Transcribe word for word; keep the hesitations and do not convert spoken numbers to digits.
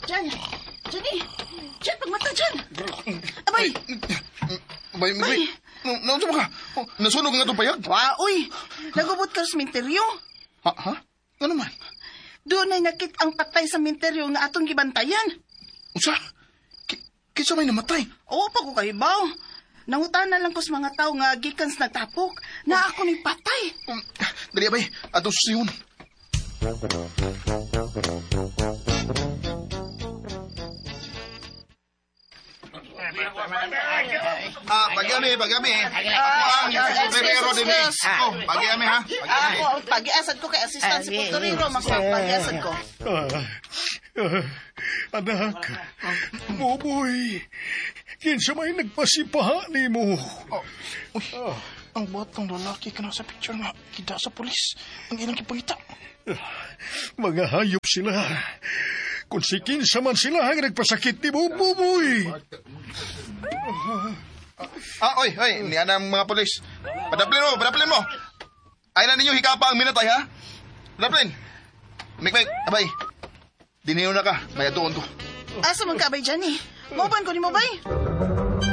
Diyan. Diyan eh. Diyan, pagmata dyan. Abay. Abay, Migway. Naunsa mo ka? Nasunog nga itong payag? Wa, uy. Nagubot ka sa sementeryo. Ha? Ha? Ano man? Doon ay nakit ang patay sa sementeryo nga atong gibantayan. Unsa? Kinsa may namatay? Oo, pa ko kahibaw. Nangutana lang ko sa mga tao nga gikan sa nagtapok na ako ni patay. Um, dali, abay. Atong susiyon. Ah, pagi-ami, pagi-ami. Ako ang Ferrero din eh. Oh, pagi-ami ha. Ah, ako ang pag-iasad ko kay Assistant si Portorero. Magpag-iasad ko. Ah, ah, anak, Buboy, kinsa may nagpasipaha ni mo. Oh, uy, ang batang lalaki ka na sa picture nga. Kita sa polis. Ang ilang kipangita. Mga hayop sila. Kung si kinsa man sila ang nagpasakit ni mo, Buboy. Ah, oy, oy, niyan ang mga polis. Padaplin mo, padaplin mo. Ay na ninyo hikapa ang minatay, ha? Padaplin. Mikmik, abay. Diniyo na ka, may atuon to. Asa man ka, abay, dyan eh. Mauban ko ni mo, bay?